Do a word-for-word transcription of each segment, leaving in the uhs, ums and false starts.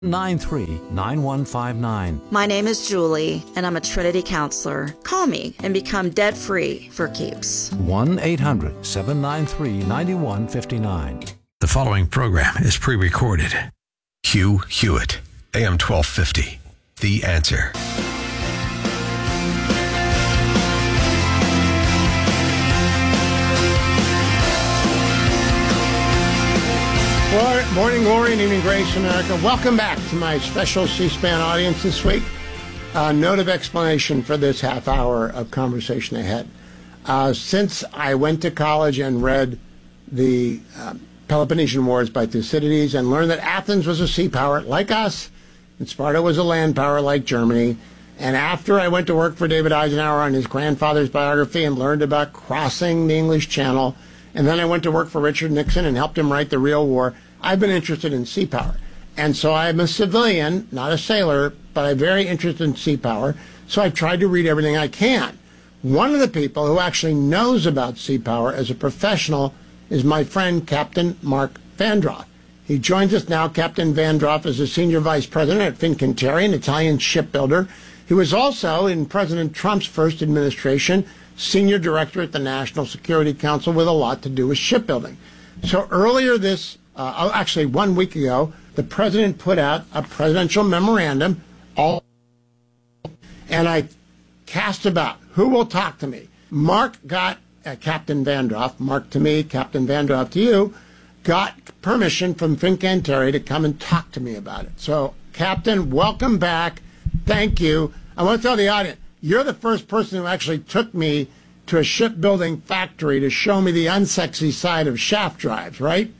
nine three nine one five nine. My name is Julie, and I'm a Trinity counselor. Call me and become debt-free for keeps. one eight hundred seven nine three nine one five nine. The following program is pre-recorded. Hugh Hewitt, A M twelve fifty, The Answer. Morning glory and evening grace, America. Welcome back to my special C-SPAN audience this week. A note of explanation for this half hour of conversation ahead. Uh, since I went to college and read the uh, Peloponnesian Wars by Thucydides and learned that Athens was a sea power like us, and Sparta was a land power like Germany, and after I went to work for David Eisenhower on his grandfather's biography and learned about crossing the English Channel, and then I went to work for Richard Nixon and helped him write The Real War, I've been interested in sea power. And so I'm a civilian, not a sailor, but I'm very interested in sea power. So I've tried to read everything I can. One of the people who actually knows about sea power as a professional is my friend, Captain Mark Vandroff. He joins us now. Captain Vandroff is a senior vice president at Fincantieri, an Italian shipbuilder. He was also, in President Trump's first administration, senior director at the National Security Council with a lot to do with shipbuilding. So earlier this Uh, actually, one week ago, the president put out a presidential memorandum, all, and I cast about who will talk to me. Mark got, uh, Captain Vandroff, Mark to me, Captain Vandroff to you, got permission from Fincantieri to come and talk to me about it. So, Captain, welcome back. Thank you. I want to tell the audience, you're the first person who actually took me to a shipbuilding factory to show me the unsexy side of shaft drives, right?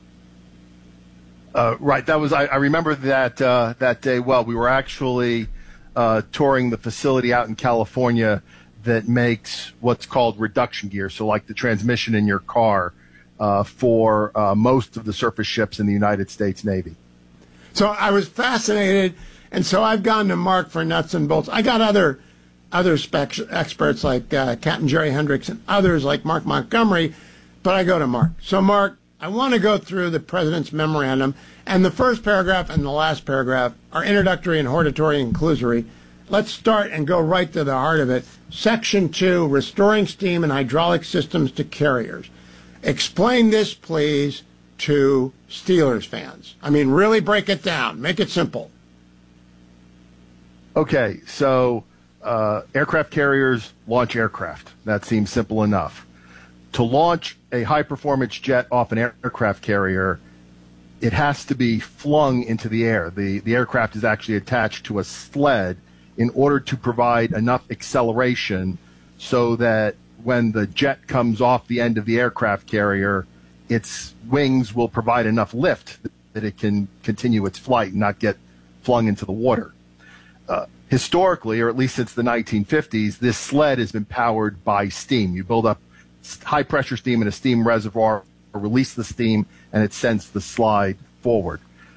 Uh, right. That was I, I remember that uh, that day well. We were actually uh, touring the facility out in California that makes what's called reduction gear, so like the transmission in your car, uh, for uh, most of the surface ships in the United States Navy. So I was fascinated, and so I've gone to Mark for nuts and bolts. I got other other spec experts like uh, Captain Jerry Hendricks and others like Mark Montgomery, but I go to Mark. So Mark, I want to go through the president's memorandum, and the first paragraph and the last paragraph are introductory and hortatory and conclusory. Let's start and go right to the heart of it. Section two, restoring steam and hydraulic systems to carriers. Explain this, please, to Steelers fans. I mean, really break it down. Make it simple. Okay, so uh, aircraft carriers launch aircraft. That seems simple enough. To launch a high-performance jet off an aircraft carrier, it has to be flung into the air. The, the aircraft is actually attached to a sled in order to provide enough acceleration so that when the jet comes off the end of the aircraft carrier, its wings will provide enough lift that it can continue its flight and not get flung into the water. Uh, historically, or at least since the nineteen fifties, this sled has been powered by steam. You build up high pressure steam in a steam reservoir, release the steam, and it sends the slide forward.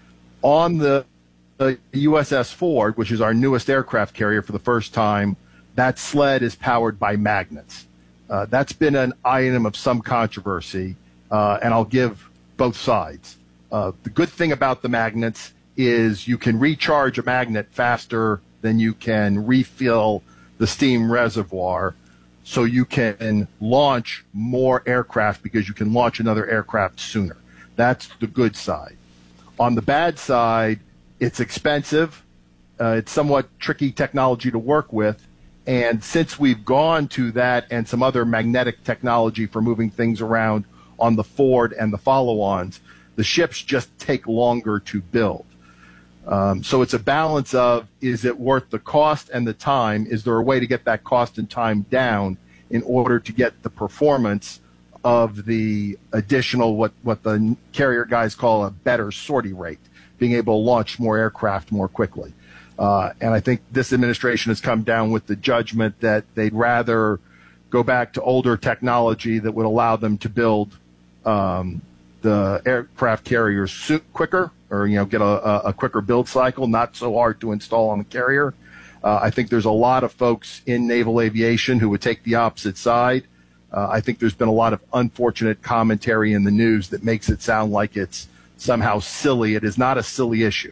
On the, the U S S Ford, which is our newest aircraft carrier for the first time, that sled is powered by magnets. Uh, that's been an item of some controversy, uh, and I'll give both sides. Uh, the good thing about the magnets is you can recharge a magnet faster than you can refill the steam reservoir. So you can launch more aircraft because you can launch another aircraft sooner. That's the good side. On the bad side, it's expensive. Uh, it's somewhat tricky technology to work with. And since we've gone to that and some other magnetic technology for moving things around on the Ford and the follow-ons, the ships just take longer to build. Um, so it's a balance of, is it worth the cost and the time? Is there a way to get that cost and time down in order to get the performance of the additional, what, what the carrier guys call a better sortie rate, being able to launch more aircraft more quickly? Uh, and I think this administration has come down with the judgment that they'd rather go back to older technology that would allow them to build um, the aircraft carriers so- quicker, or, you know, get a, a quicker build cycle, not so hard to install on the carrier. Uh, I think there's a lot of folks in naval aviation who would take the opposite side. Uh, I think there's been a lot of unfortunate commentary in the news that makes it sound like it's somehow silly. It is not a silly issue.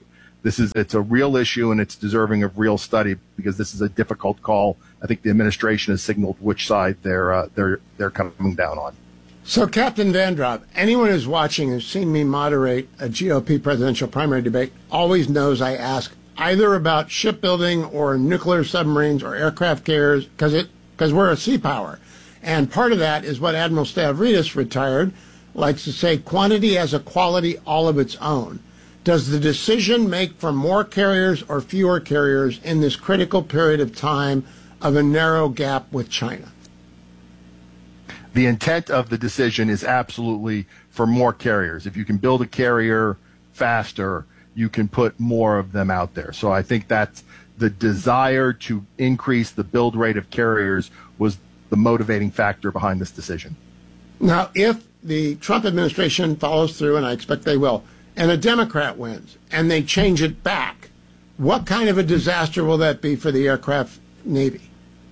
This is it's a real issue, and it's deserving of real study because this is a difficult call. I think the administration has signaled which side they're uh, they're they're coming down on. So, Captain Vandropp, anyone who's watching who's seen me moderate a G O P presidential primary debate always knows I ask either about shipbuilding or nuclear submarines or aircraft carriers because it because we're a sea power. And part of that is what Admiral Stavridis, retired, likes to say, quantity has a quality all of its own. Does the decision make for more carriers or fewer carriers in this critical period of time of a narrow gap with China? The intent of the decision is absolutely for more carriers. If you can build a carrier faster, you can put more of them out there. So I think that's the desire to increase the build rate of carriers was the motivating factor behind this decision. Now, if the Trump administration follows through, and I expect they will, and a Democrat wins, and they change it back, what kind of a disaster will that be for the aircraft Navy?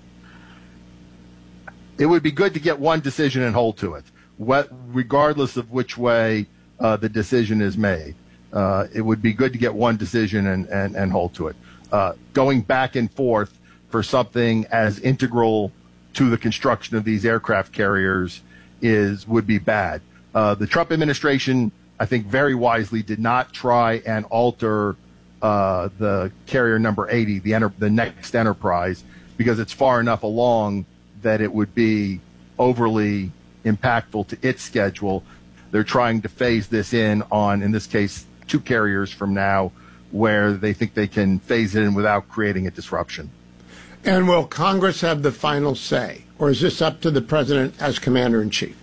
It would be good to get one decision and hold to it, what, regardless of which way uh, the decision is made. Uh, it would be good to get one decision and, and, and hold to it. Uh, going back and forth for something as integral to the construction of these aircraft carriers is would be bad. Uh, the Trump administration, I think, very wisely did not try and alter uh, the carrier number eighty, the, enter- the next Enterprise, because it's far enough along that it would be overly impactful to its schedule. They're trying to phase this in on, in this case, two carriers from now, where they think they can phase it in without creating a disruption. And will Congress have the final say, or is this up to the president as commander-in-chief?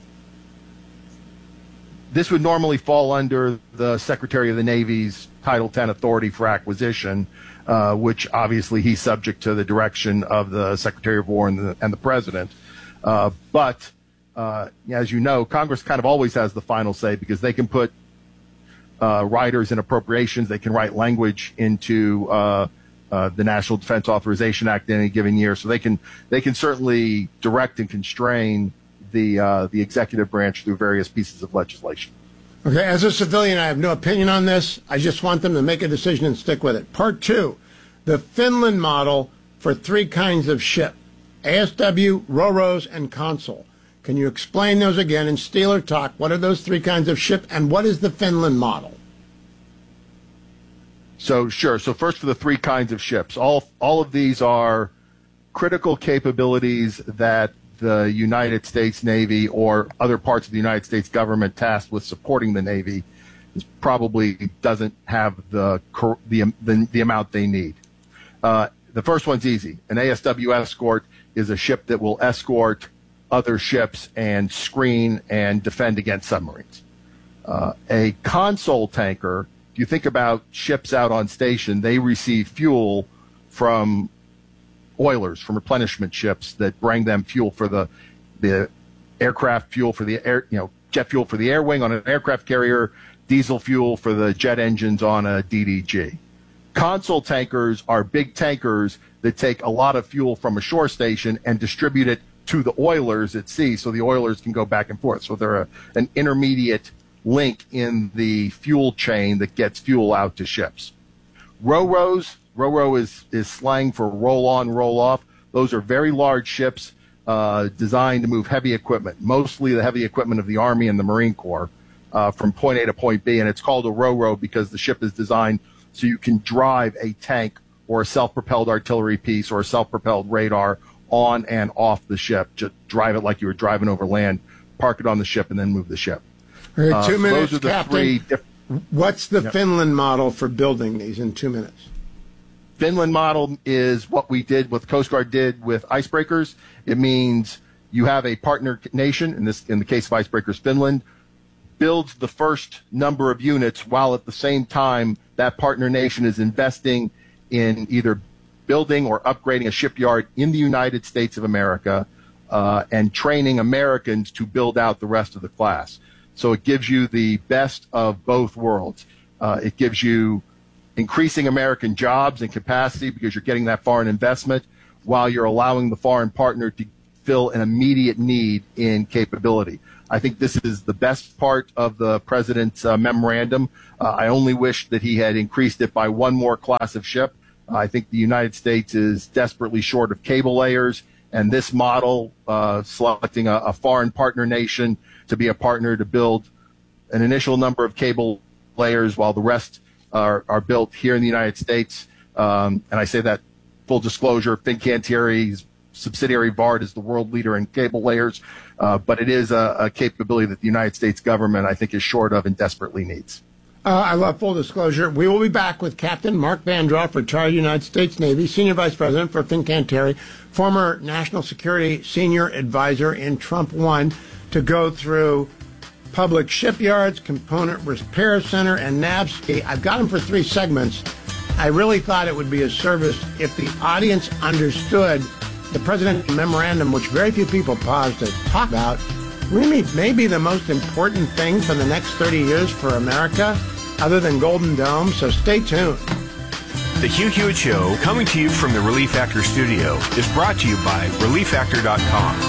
This would normally fall under the Secretary of the Navy's Title ten authority for acquisition, uh, which obviously he's subject to the direction of the Secretary of War and the, and the President. Uh, but, uh, as you know, Congress kind of always has the final say because they can put uh, riders in appropriations. They can write language into uh, uh, the National Defense Authorization Act in any given year. So they can they can certainly direct and constrain the uh, the executive branch through various pieces of legislation. Okay, as a civilian, I have no opinion on this. I just want them to make a decision and stick with it. Part two, the Finland model for three kinds of ship, A S W, Ro-Ros, and Consul. Can you explain those again in Steeler talk? What are those three kinds of ship, and what is the Finland model? So, sure. So first for the three kinds of ships. All, all of these are critical capabilities that the United States Navy or other parts of the United States government tasked with supporting the Navy is probably doesn't have the the the, the amount they need. Uh, the first one's easy. An A S W escort is a ship that will escort other ships and screen and defend against submarines. Uh, a console tanker, if you think about ships out on station, they receive fuel from oilers, from replenishment ships that bring them fuel for the the aircraft, fuel for the air, you know, jet fuel for the air wing on an aircraft carrier, diesel fuel for the jet engines on a D D G. Console tankers are big tankers that take a lot of fuel from a shore station and distribute it to the oilers at sea so the oilers can go back and forth. So they're a, an intermediate link in the fuel chain that gets fuel out to ships. Ro-Ros, Ro-Ro is, is slang for roll-on, roll-off. Those are very large ships uh, designed to move heavy equipment, mostly the heavy equipment of the Army and the Marine Corps, uh, from point A to point B. And it's called a Ro-Ro because the ship is designed so you can drive a tank or a self-propelled artillery piece or a self-propelled radar on and off the ship. Just drive it like you were driving over land, park it on the ship, and then move the ship. Okay, two uh, so minutes, those are the Captain. three diff- What's the Yep. Finland model for building these in two minutes? Finland model is what we did, what the Coast Guard did with icebreakers. It means you have a partner nation, in this, in the case of icebreakers, Finland, builds the first number of units while at the same time that partner nation is investing in either building or upgrading a shipyard in the United States of America uh, and training Americans to build out the rest of the class. So it gives you the best of both worlds. Uh, it gives you increasing American jobs and capacity because you're getting that foreign investment while you're allowing the foreign partner to fill an immediate need in capability. I think this is the best part of the president's uh, memorandum. Uh, I only wish that he had increased it by one more class of ship. Uh, I think the United States is desperately short of cable layers, and this model, uh, selecting a, a foreign partner nation to be a partner to build an initial number of cable layers while the rest are, are built here in the United States. Um, and I say that full disclosure, Fincantieri's subsidiary VARD is the world leader in cable layers, uh, but it is a, a capability that the United States government, I think, is short of and desperately needs. Uh, I love full disclosure. We will be back with Captain Mark Vandroff, retired United States Navy, Senior Vice President for Fincantieri, former National Security Senior Advisor in Trump one, to go through public shipyards, component repair center, and NAVSEA. I've got them for three segments. I really thought it would be a service if the audience understood the president's memorandum, which very few people pause to talk about, really may be the most important thing for the next thirty years for America, other than Golden Dome, so stay tuned. The Hugh Hewitt Show, coming to you from the Relief Factor studio, is brought to you by relief factor dot com.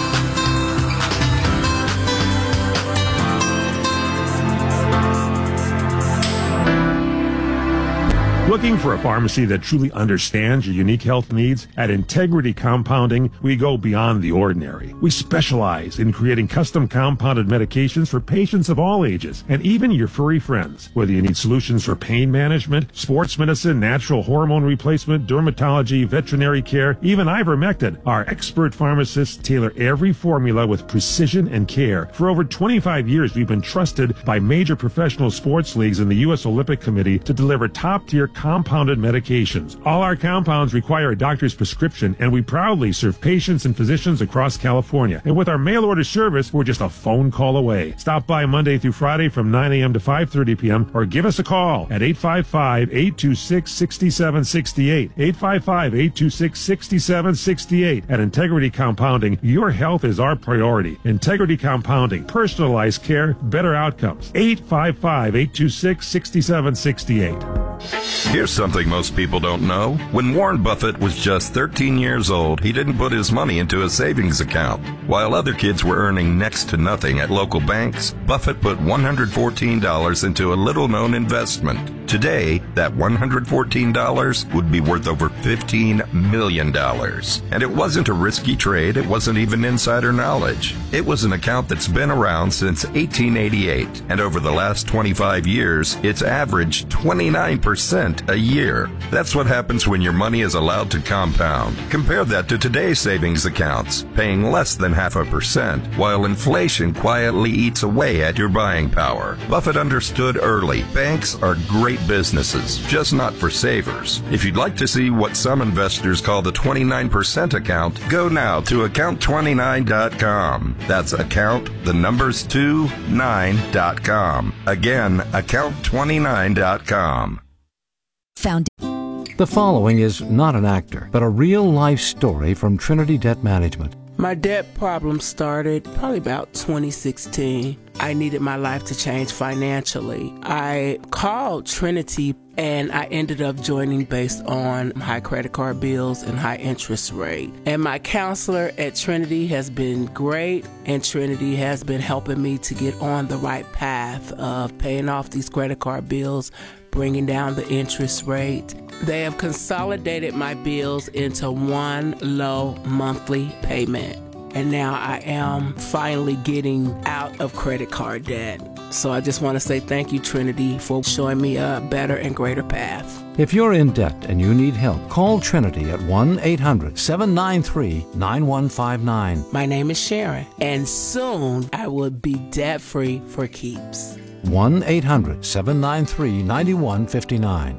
Looking for a pharmacy that truly understands your unique health needs? At Integrity Compounding, we go beyond the ordinary. We specialize in creating custom compounded medications for patients of all ages, and even your furry friends. Whether you need solutions for pain management, sports medicine, natural hormone replacement, dermatology, veterinary care, even ivermectin, our expert pharmacists tailor every formula with precision and care. For over twenty-five years, we've been trusted by major professional sports leagues and the U S Olympic Committee to deliver top-tier compounded medications. All our compounds require a doctor's prescription, and we proudly serve patients and physicians across California. And with our mail order service, we're just a phone call away. Stop by Monday through Friday from nine a.m. to five thirty p.m. or give us a call at eight five five, eight two six, six seven six eight. eight five five, eight two six, six seven six eight. At Integrity Compounding, your health is our priority. Integrity Compounding, personalized care, better outcomes. eight five five, eight two six, six seven six eight. Here's something most people don't know. When Warren Buffett was just thirteen years old, he didn't put his money into a savings account. While other kids were earning next to nothing at local banks, Buffett put one hundred fourteen dollars into a little-known investment. Today, that one hundred fourteen dollars would be worth over fifteen million dollars. And it wasn't a risky trade. It wasn't even insider knowledge. It was an account that's been around since eighteen eighty-eight. And over the last twenty-five years, it's averaged twenty-nine percent a year. That's what happens when your money is allowed to compound. Compare that to today's savings accounts, paying less than half a percent, while inflation quietly eats away at your buying power. Buffett understood early. Banks are great businesses, just not for savers. If you'd like to see what some investors call the twenty-nine percent account, go now to account twenty-nine dot com. That's account, the numbers two, nine dot com. Again, account twenty-nine dot com. Found. The following is not an actor, but a real-life story from Trinity Debt Management. My debt problem started probably about twenty sixteen. I needed my life to change financially. I called Trinity and I ended up joining based on high credit card bills and high interest rate. And my counselor at Trinity has been great, and Trinity has been helping me to get on the right path of paying off these credit card bills, bringing down the interest rate. They have consolidated my bills into one low monthly payment. And now I am finally getting out of credit card debt. So I just want to say thank you, Trinity, for showing me a better and greater path. If you're in debt and you need help, call Trinity at one eight hundred, seven nine three, nine one five nine. My name is Sharon, and soon I will be debt-free for keeps. one eight hundred, seven nine three, nine one five nine.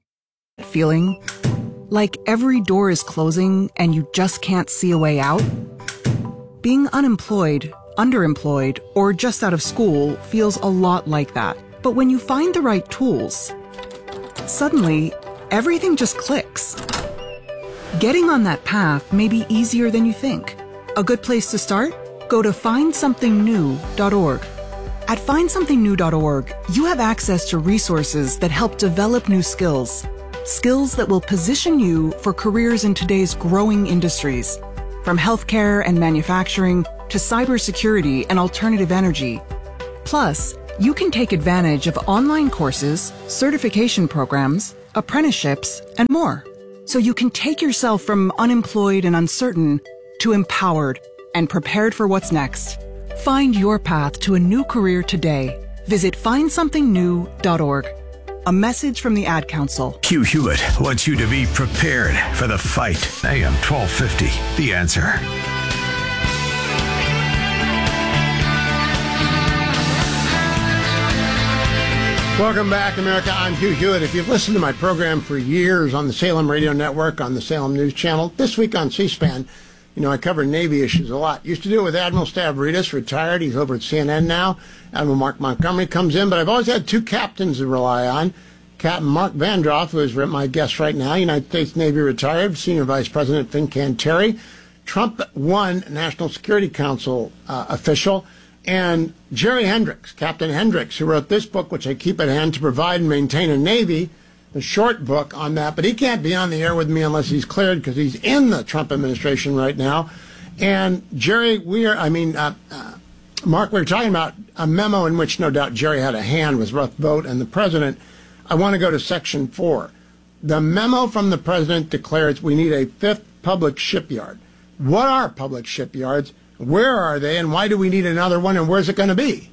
Feeling like every door is closing and you just can't see a way out? Being unemployed, underemployed, or just out of school feels a lot like that. But when you find the right tools, suddenly everything just clicks. Getting on that path may be easier than you think. A good place to start? Go to find something new dot org. At find something new dot org, you have access to resources that help develop new skills. Skills that will position you for careers in today's growing industries. From healthcare and manufacturing to cybersecurity and alternative energy. Plus, you can take advantage of online courses, certification programs, apprenticeships, and more. So you can take yourself from unemployed and uncertain to empowered and prepared for what's next. Find your path to a new career today. Visit find something new dot org. A message from the Ad Council. Hugh Hewitt wants you to be prepared for the fight. A M twelve fifty, The Answer. Welcome back, America. I'm Hugh Hewitt. If you've listened to my program for years on the Salem Radio Network, on the Salem News Channel, this week on C-SPAN, you know, I cover Navy issues a lot. Used to do it with Admiral Stavridis, retired. He's over at C N N now. Admiral Mark Montgomery comes in, but I've always had two captains to rely on. Captain Mark Vandroff, who is my guest right now, United States Navy retired, Senior Vice President Fincan Terry, Trump one National Security Council uh, official, and Jerry Hendricks, Captain Hendricks, who wrote this book, which I keep at hand, To Provide and Maintain a Navy, the short book on that. But he can't be on the air with me unless he's cleared, because he's in the Trump administration right now. And Jerry, we are, I mean, uh, uh, Mark, we were talking about a memo in which no doubt Jerry had a hand with Ruth Vogt and the president. I want to go to section four. The memo from the president declares we need a fifth public shipyard. What are public shipyards? Where are they, and why do we need another one, and where's it going to be?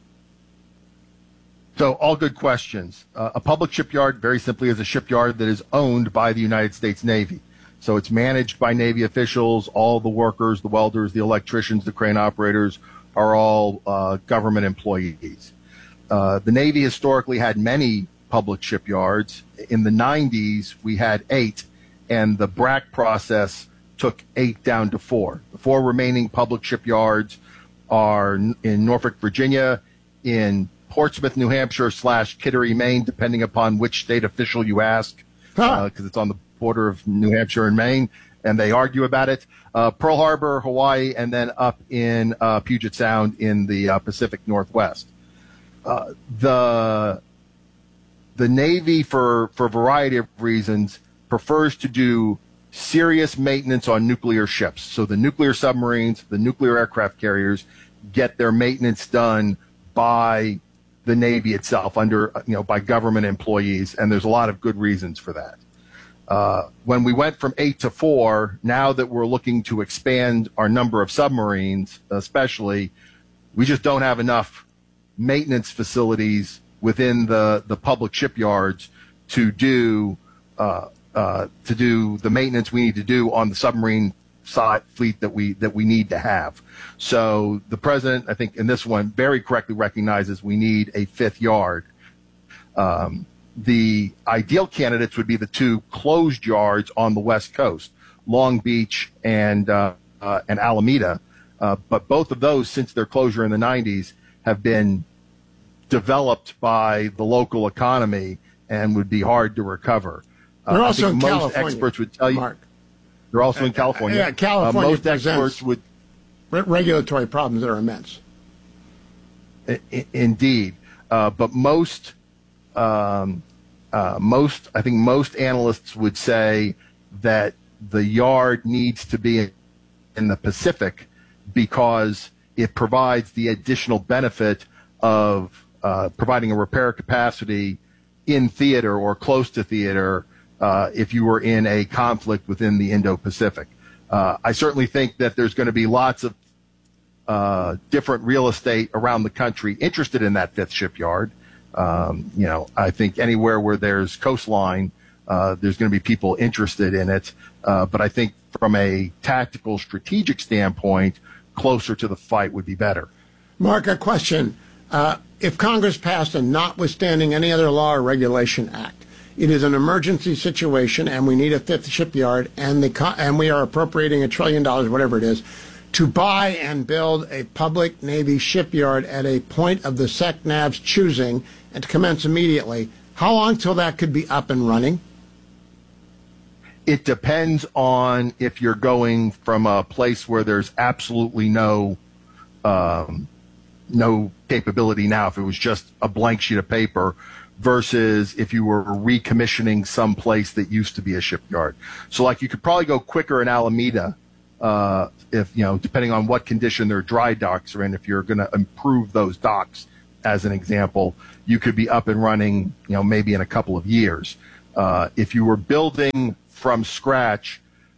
So all good questions. Uh, a public shipyard, very simply, is a shipyard that is owned by the United States Navy. So it's managed by Navy officials. All the workers, the welders, the electricians, the crane operators are all uh, government employees. Uh, the Navy historically had many public shipyards. In the nineties, we had eight, and the B R A C process took eight down to four. The four remaining public shipyards are in Norfolk, Virginia, in Portsmouth, New Hampshire, slash Kittery, Maine, depending upon which state official you ask, because huh. uh, it's on the border of New Hampshire and Maine, and they argue about it. Uh, Pearl Harbor, Hawaii, and then up in uh, Puget Sound in the uh, Pacific Northwest. Uh, the the Navy, for, for a variety of reasons, prefers to do serious maintenance on nuclear ships. So the nuclear submarines, the nuclear aircraft carriers get their maintenance done by the Navy itself, under, you know, by government employees, and there's a lot of good reasons for that. Uh, when we went from eight to four, now that we're looking to expand our number of submarines, especially, we just don't have enough maintenance facilities within the, the public shipyards to do uh, uh, to do the maintenance we need to do on the submarine side fleet that we that we need to have. So the president, I think, in this one, very correctly recognizes we need a fifth yard. Um, the ideal candidates would be the two closed yards on the West Coast, Long Beach and uh, uh, and Alameda. Uh, but both of those, since their closure in the nineties, have been developed by the local economy and would be hard to recover. They're uh, also I think in most California, experts would tell you. Mark. They're also in California. Yeah, California uh, most experts presents would re- regulatory problems that are immense. I- I- indeed, uh, but most, um, uh, most, I think most analysts would say that the yard needs to be in, in the Pacific because it provides the additional benefit of uh, providing a repair capacity in theater or close to theater uh, if you were in a conflict within the Indo-Pacific. Uh, I certainly think that there's going to be lots of uh, different real estate around the country interested in that fifth shipyard. Um, you know, I think anywhere where there's coastline, uh, there's going to be people interested in it. Uh, but I think from a tactical, strategic standpoint, closer to the fight would be better. Mark, a question. Uh, if Congress passed a notwithstanding any other law or regulation act, it is an emergency situation and we need a fifth shipyard, and, the, and we are appropriating a trillion dollars, whatever it is, to buy and build a public Navy shipyard at a point of the SECNAV's choosing and to commence immediately. How long till that could be up and running? It depends on if you're going from a place where there's absolutely no um, no capability now, if it was just a blank sheet of paper, versus if you were recommissioning some place that used to be a shipyard. So like you could probably go quicker in Alameda uh, if, you know, depending on what condition their dry docks are in, if you're going to improve those docks, as an example, you could be up and running, you know, maybe in a couple of years. Uh, if you were building from scratch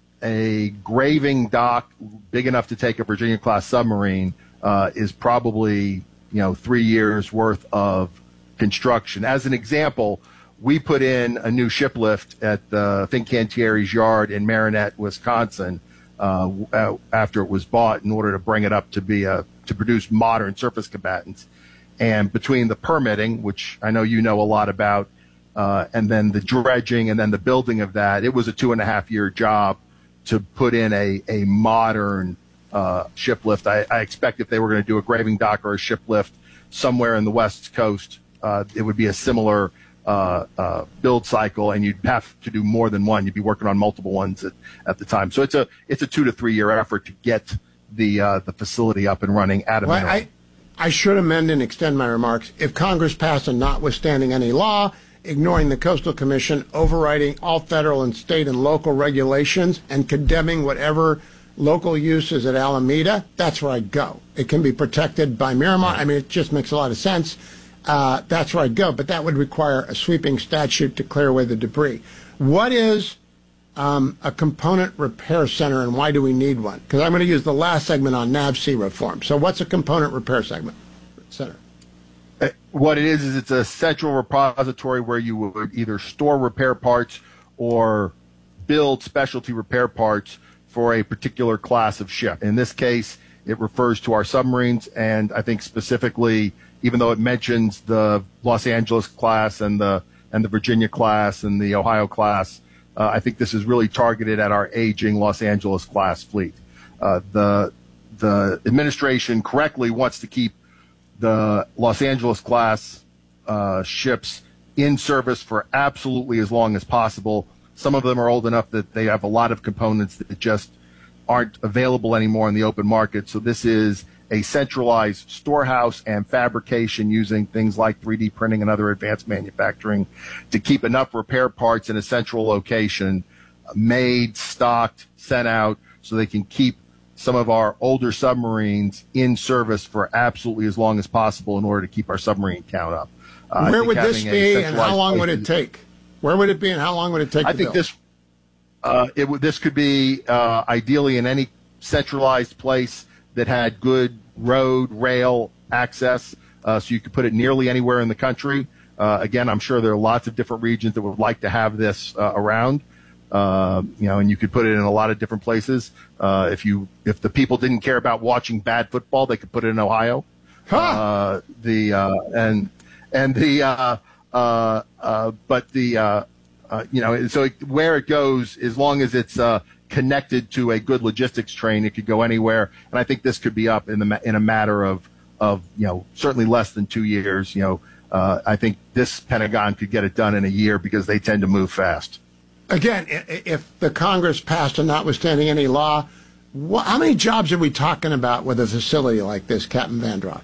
a graving dock big enough to take a Virginia-class submarine, uh, is probably, you know, three years worth of construction. As an example, we put in a new ship lift at the Fincantieri's yard in Marinette, Wisconsin, uh, after it was bought, in order to bring it up to be a to produce modern surface combatants. And between the permitting, which I know you know a lot about, uh, and then the dredging and then the building of that, it was a two and a half year job to put in a, a modern uh, ship lift. I, I expect if they were going to do a graving dock or a ship lift somewhere in the West Coast, uh, it would be a similar uh, uh, build cycle, and you'd have to do more than one. You'd be working on multiple ones at, at the time. So it's a it's a two to three year effort to get the uh, the facility up and running at a well, minimum. I, I should amend and extend my remarks. If Congress passed a notwithstanding any law, ignoring the Coastal Commission, overriding all federal and state and local regulations, and condemning whatever local use is at Alameda, that's where I'd go. It can be protected by Miramar. I mean, it just makes a lot of sense. Uh, that's where I'd go. But that would require a sweeping statute to clear away the debris. What is um, a component repair center, and why do we need one? Because I'm going to use the last segment on NAVSEA reform. So what's a component repair segment center? What it is is it's a central repository where you would either store repair parts or build specialty repair parts for a particular class of ship. In this case, it refers to our submarines, and I think specifically, even though it mentions the Los Angeles class and the and the Virginia class and the Ohio class, uh, I think this is really targeted at our aging Los Angeles class fleet. Uh, the the administration correctly wants to keep the Los Angeles class uh, ships in service for absolutely as long as possible. Some of them are old enough that they have a lot of components that just aren't available anymore in the open market. So this is a centralized storehouse and fabrication using things like three D printing and other advanced manufacturing to keep enough repair parts in a central location, made, stocked, sent out, so they can keep some of our older submarines in service for absolutely as long as possible in order to keep our submarine count up. Uh, Where would this be, and how long would it take? Where would it be, and how long would it take? I to think build? this uh, it would this could be uh, ideally in any centralized place that had good road rail access, uh, so you could put it nearly anywhere in the country. Uh, again, I'm sure there are lots of different regions that would like to have this uh, around. Uh, you know, and you could put it in a lot of different places. Uh, if you, if the people didn't care about watching bad football, they could put it in Ohio. Huh. Uh, the uh, and and the uh, uh, uh, but the uh, uh, you know, so it, where it goes, as long as it's uh, connected to a good logistics train, it could go anywhere. And I think this could be up in the in a matter of of you know certainly less than two years. You know, uh, I think this Pentagon could get it done in a year because they tend to move fast. Again, if the Congress passed a notwithstanding any law, what, how many jobs are we talking about with a facility like this, Captain Vandross?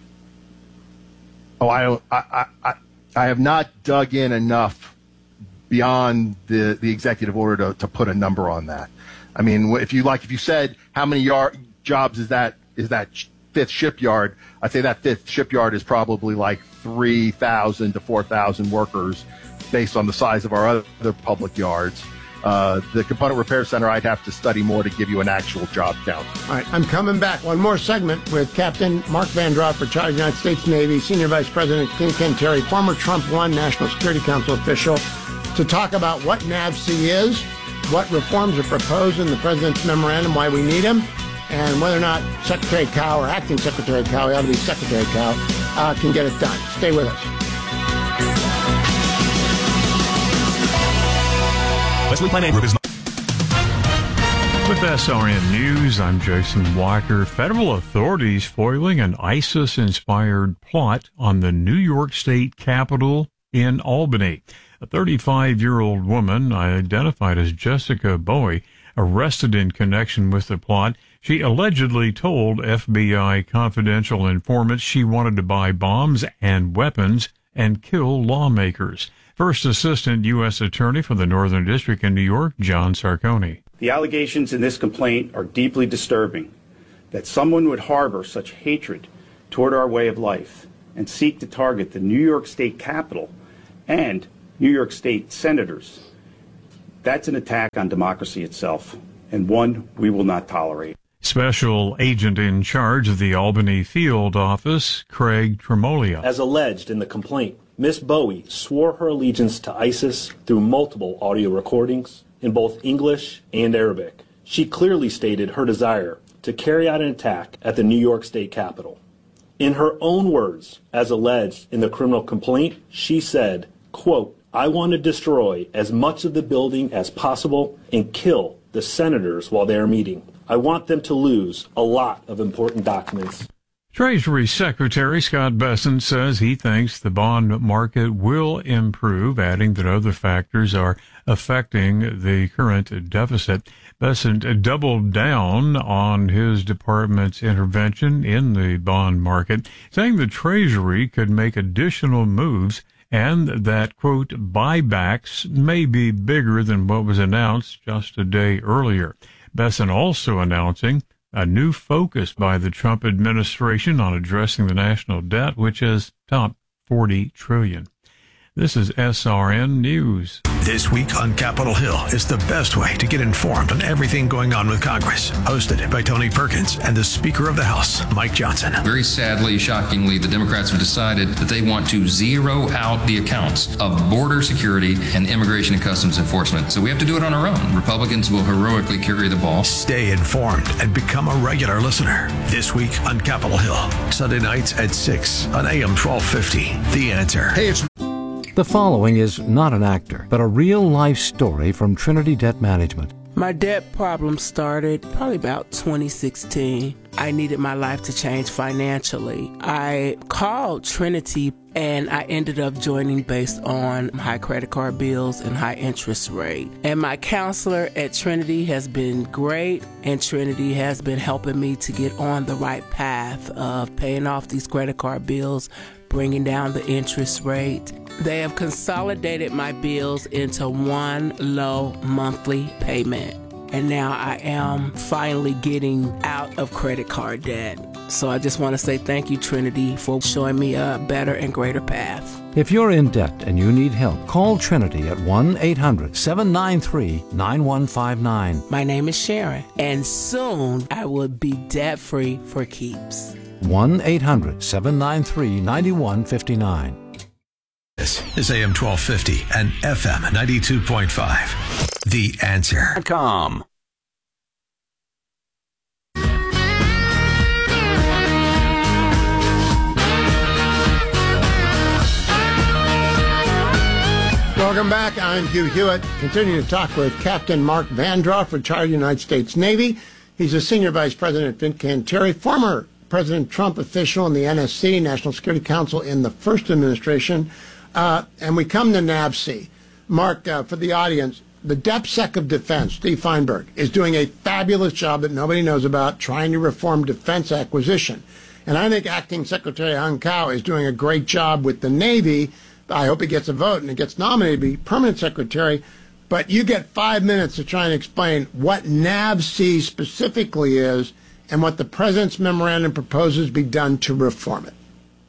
Oh, I don't. I, I, I have not dug in enough beyond the, the executive order to, to put a number on that. I mean, if you like, if you said how many yard, jobs is that is that fifth shipyard, I'd say that fifth shipyard is probably like three thousand to four thousand workers, based on the size of our other public yards. Uh, the component repair center, I'd have to study more to give you an actual job count. All right, I'm coming back. One more segment with Captain Mark Vandross, retired United States Navy, Senior Vice President Fincantieri, former Trump one National Security Council official, to talk about what NAVSEA is, what reforms are proposed in the President's memorandum, why we need them, and whether or not Secretary Cow or Acting Secretary Cow, he ought to be Secretary Cow, uh, can get it done. Stay with us. Wesley Planned Group is not. With S R N News, I'm Jason Walker. Federal authorities foiling an ISIS-inspired plot on the New York State Capitol in Albany. A thirty-five-year-old woman, identified as Jessica Bowie, arrested in connection with the plot. She allegedly told F B I confidential informants she wanted to buy bombs and weapons and kill lawmakers. First Assistant U S Attorney for the Northern District in New York, John Sarcone. The allegations in this complaint are deeply disturbing. That someone would harbor such hatred toward our way of life and seek to target the New York State Capitol and New York State senators, that's an attack on democracy itself, and one we will not tolerate. Special Agent in charge of the Albany Field Office, Craig Tremolia. As alleged in the complaint, Miz Bowie swore her allegiance to ISIS through multiple audio recordings in both English and Arabic. She clearly stated her desire to carry out an attack at the New York State Capitol. In her own words, as alleged in the criminal complaint, she said, quote, "I want to destroy as much of the building as possible and kill the senators while they are meeting. I want them to lose a lot of important documents." Treasury Secretary Scott Bessent says he thinks the bond market will improve, adding that other factors are affecting the current deficit. Bessent doubled down on his department's intervention in the bond market, saying the Treasury could make additional moves and that, quote, buybacks may be bigger than what was announced just a day earlier. Bessent also announcing a new focus by the Trump administration on addressing the national debt, which has topped forty trillion dollars. This is S R N News. This week on Capitol Hill is the best way to get informed on everything going on with Congress. Hosted by Tony Perkins and the Speaker of the House, Mike Johnson. Very sadly, shockingly, the Democrats have decided that they want to zero out the accounts of border security and immigration and customs enforcement. So we have to do it on our own. Republicans will heroically carry the ball. Stay informed and become a regular listener. This week on Capitol Hill, Sunday nights at six on A M twelve fifty. The Answer. Hey, it's The following is not an actor, but a real-life story from Trinity Debt Management. My debt problem started probably about twenty sixteen. I needed my life to change financially. I called Trinity and I ended up joining based on high credit card bills and high interest rate. And my counselor at Trinity has been great, and Trinity has been helping me to get on the right path of paying off these credit card bills, bringing down the interest rate. They have consolidated my bills into one low monthly payment. And now I am finally getting out of credit card debt. So I just want to say thank you, Trinity, for showing me a better and greater path. If you're in debt and you need help, call Trinity at one eight hundred seven nine three nine one five nine. My name is Sharon, and soon I will be debt-free for keeps. one eight hundred seven nine three nine one five nine. This is A M twelve fifty and F M ninety-two point five. The Answer. Com. Welcome back. I'm Hugh Hewitt. Continuing to talk with Captain Mark Vandroff, retired United States Navy. He's a senior vice president at Fincantieri, former President Trump official in the N S C, National Security Council, in the first administration. Uh, and we come to NAVSEA. Mark, uh, for the audience, the DepSec of Defense, Steve Feinberg, is doing a fabulous job that nobody knows about trying to reform defense acquisition. And I think Acting Secretary Hung Kao is doing a great job with the Navy. I hope he gets a vote and he gets nominated to be permanent secretary. But you get five minutes to try and explain what NAVSEA specifically is and what the President's memorandum proposes be done to reform it.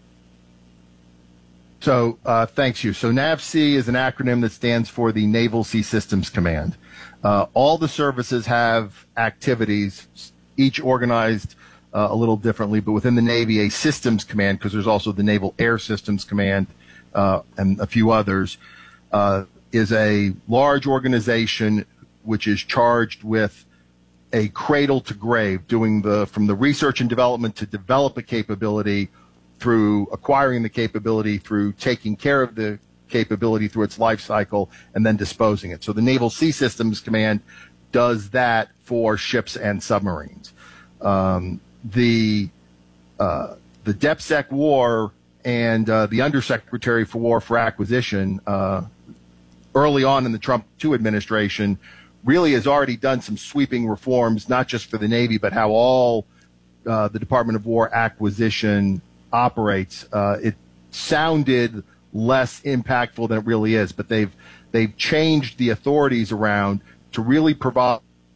So uh, thanks, you. So NAVSEA is an acronym that stands for the Naval Sea Systems Command. Uh, all the services have activities, each organized uh, a little differently, but within the Navy, a systems command, because there's also the Naval Air Systems Command uh, and a few others, uh, is a large organization which is charged with a cradle to grave, doing the from the research and development to develop a capability, through acquiring the capability, through taking care of the capability through its life cycle, and then disposing it. So the Naval Sea Systems Command does that for ships and submarines. Um, the uh, the DepSec War and uh, the Undersecretary for War for Acquisition, uh, early on in the Trump two administration, really has already done some sweeping reforms, not just for the Navy, but how all uh, the Department of War acquisition operates. Uh, it sounded less impactful than it really is, but they've they've changed the authorities around to really provide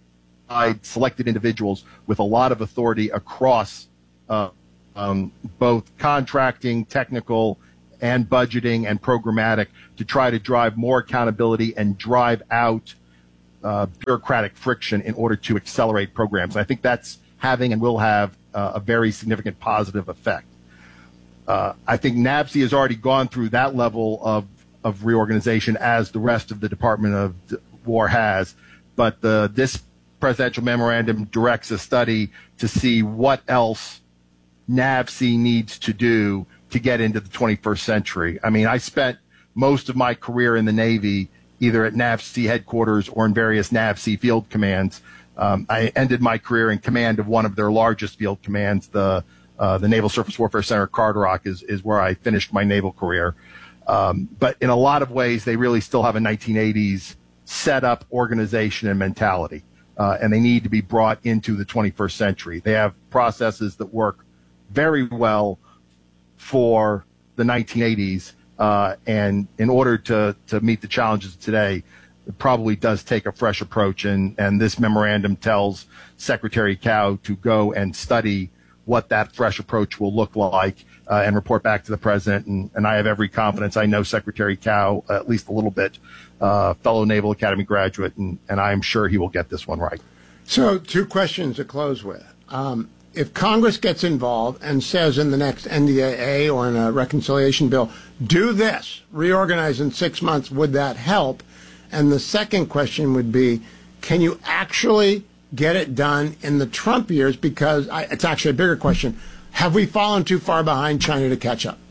selected individuals with a lot of authority across uh, um, both contracting, technical, and budgeting and programmatic to try to drive more accountability and drive out uh, bureaucratic friction in order to accelerate programs. And I think that's having and will have uh, a very significant positive effect. Uh, I think NAVSEA has already gone through that level of, of reorganization as the rest of the Department of War has, but the, this presidential memorandum directs a study to see what else NAVSEA needs to do to get into the twenty-first century. I mean, I spent most of my career in the Navy, either at NAVSEA headquarters or in various NAVSEA field commands. Um, I ended my career in command of one of their largest field commands, the uh, the Naval Surface Warfare Center, Carderock, is, is where I finished my naval career. Um, but in a lot of ways, they really still have a nineteen eighties set-up organization and mentality, uh, and they need to be brought into the twenty-first century. They have processes that work very well for the nineteen eighties, uh, and in order to, to meet the challenges of today, it probably does take a fresh approach, and, and this memorandum tells Secretary Cao to go and study what that fresh approach will look like uh, and report back to the president. And, and I have every confidence. I know Secretary Cao at least a little bit, uh, fellow Naval Academy graduate, and, and I am sure he will get this one right. So two questions to close with. Um, if Congress gets involved and says in the next N D A A or in a reconciliation bill, do this, reorganize in six months, would that help? And the second question would be, can you actually get it done in the Trump years? Because I, it's actually a bigger question. Have we fallen too far behind China to catch up?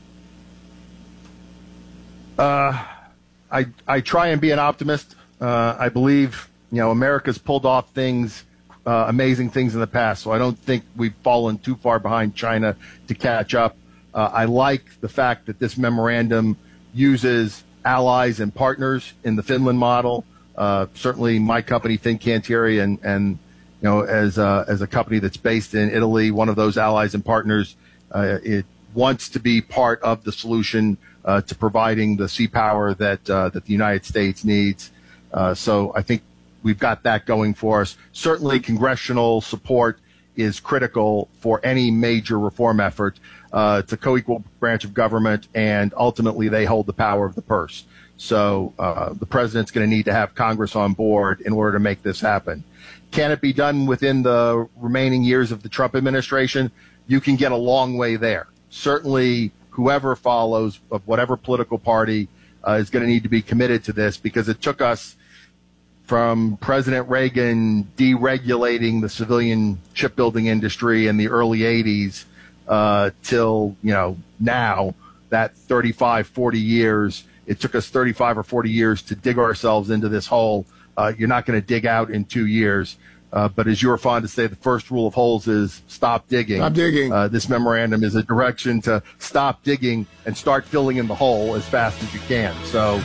Uh, I, I try and be an optimist. Uh, I believe, you know, America's pulled off things, uh, amazing things in the past. So I don't think we've fallen too far behind China to catch up. Uh, I like the fact that this memorandum uses allies and partners in the Finland model. Uh, certainly my company, Fincantieri, and, and, you know, as a, as a company that's based in Italy, one of those allies and partners, uh, it wants to be part of the solution, uh, to providing the sea power that, uh, that the United States needs. Uh, so I think we've got that going for us. Certainly congressional support is critical for any major reform effort. Uh, it's a co-equal branch of government, and ultimately they hold the power of the purse. So uh, the president's going to need to have Congress on board in order to make this happen. Can it be done within the remaining years of the Trump administration? You can get a long way there. Certainly, whoever follows, of whatever political party, uh, is going to need to be committed to this, because it took us from President Reagan deregulating the civilian shipbuilding industry in the early eighties uh, till, you know, now, that thirty-five, forty years. It took us thirty-five or forty years to dig ourselves into this hole. Uh, you're not going to dig out in two years. Uh, but as you were fond to say, the first rule of holes is stop digging. Stop digging. Uh, this memorandum is a direction to stop digging and start filling in the hole as fast as you can. So,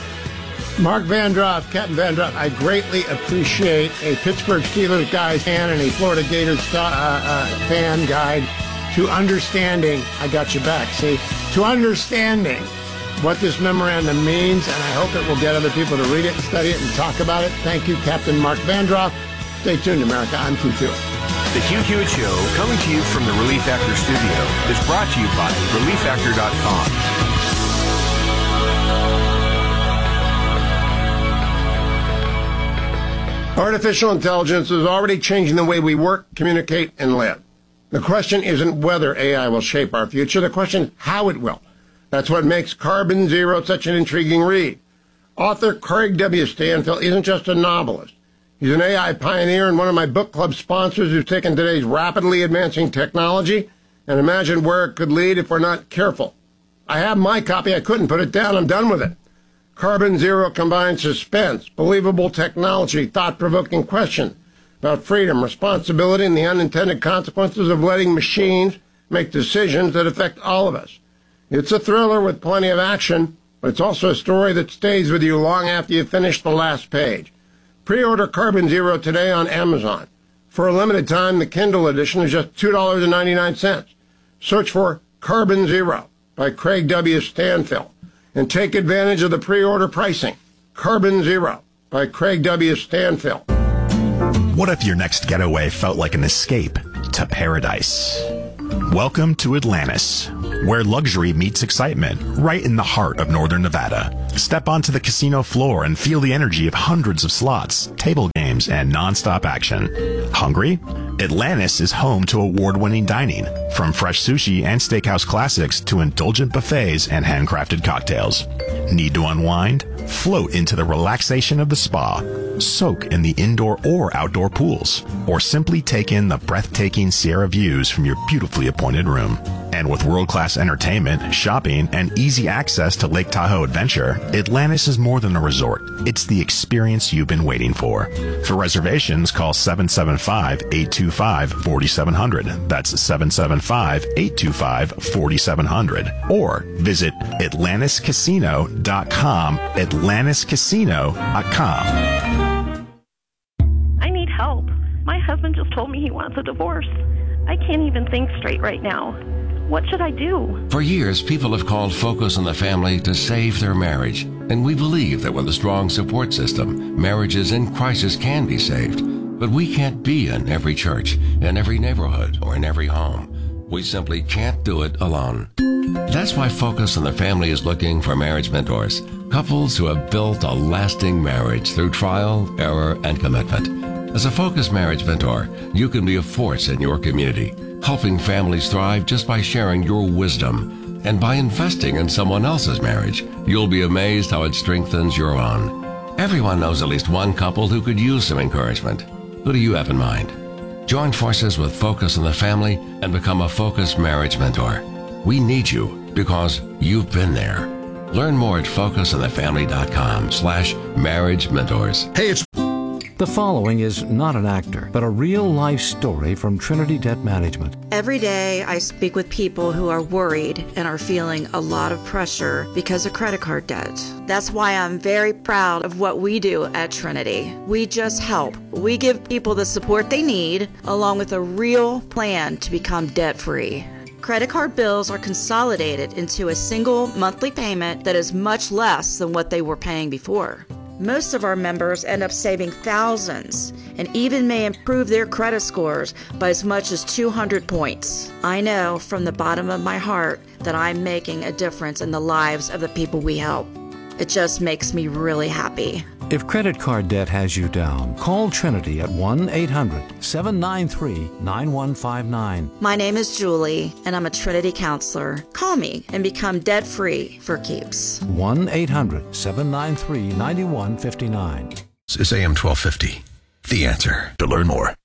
Mark Vandroff, Captain Vandroff, I greatly appreciate a Pittsburgh Steelers guy fan and a Florida Gators uh, uh, fan guide to understanding, I got your back, see, to understanding what this memorandum means, and I hope it will get other people to read it and study it and talk about it. Thank you, Captain Mark Vandroff. Stay tuned, America. I'm Q Q. The Hugh Hewitt Show, coming to you from the Relief Factor studio, is brought to you by relief factor dot com. Artificial intelligence is already changing the way we work, communicate, and live. The question isn't whether A I will shape our future. The question is how it will. That's what makes Carbon Zero such an intriguing read. Author Craig W. Stanfield isn't just a novelist. He's an A I pioneer and one of my book club sponsors who's taken today's rapidly advancing technology and imagined where it could lead if we're not careful. I have my copy. I couldn't put it down. I'm done with it. Carbon Zero combines suspense, believable technology, thought-provoking questions about freedom, responsibility, and the unintended consequences of letting machines make decisions that affect all of us. It's a thriller with plenty of action, but it's also a story that stays with you long after you finish the last page. Pre-order Carbon Zero today on Amazon. For a limited time, the Kindle edition is just two dollars and ninety-nine cents. Search for Carbon Zero by Craig W. Stanfield and take advantage of the pre-order pricing. Carbon Zero by Craig W. Stanfield. What if your next getaway felt like an escape to paradise? Welcome to Atlantis, where luxury meets excitement, right in the heart of northern Nevada. Step onto the casino floor and feel the energy of hundreds of slots, table games, and non-stop action. Hungry? Atlantis is home to award-winning dining, from fresh sushi and steakhouse classics to indulgent buffets and handcrafted cocktails. Need to unwind? Float into the relaxation of the spa. Soak in the indoor or outdoor pools, or simply take in the breathtaking Sierra views from your beautifully appointed room. And with world-class entertainment, shopping, and easy access to Lake Tahoe Adventure, Atlantis is more than a resort. It's the experience you've been waiting for. For reservations, call seven seven five, eight two five, four seven zero zero. That's seven seven five, eight two five, four seven zero zero. Or visit atlantis casino dot com, atlantis casino dot com. I need help. My husband just told me he wants a divorce. I can't even think straight right now. What should I do? For years, people have called Focus on the Family to save their marriage. And we believe that with a strong support system, marriages in crisis can be saved. But we can't be in every church, in every neighborhood, or in every home. We simply can't do it alone. That's why Focus on the Family is looking for marriage mentors, couples who have built a lasting marriage through trial, error, and commitment. As a Focus marriage mentor, you can be a force in your community, helping families thrive just by sharing your wisdom. And by investing in someone else's marriage, you'll be amazed how it strengthens your own. Everyone knows at least one couple who could use some encouragement. Who do you have in mind? Join forces with Focus on the Family and become a Focus marriage mentor. We need you because you've been there. Learn more at focus on the family dot com slash marriage mentors. Hey, it's... The following is not an actor, but a real-life story from Trinity Debt Management. Every day, I speak with people who are worried and are feeling a lot of pressure because of credit card debt. That's why I'm very proud of what we do at Trinity. We just help. We give people the support they need, along with a real plan to become debt-free. Credit card bills are consolidated into a single monthly payment that is much less than what they were paying before. Most of our members end up saving thousands and even may improve their credit scores by as much as two hundred points. I know from the bottom of my heart that I'm making a difference in the lives of the people we help. It just makes me really happy. If credit card debt has you down, call Trinity at one eight hundred, seven nine three, nine one five nine. My name is Julie, and I'm a Trinity counselor. Call me and become debt-free for keeps. one eight hundred, seven nine three, nine one five nine. This is A M twelve fifty. The Answer. To learn more,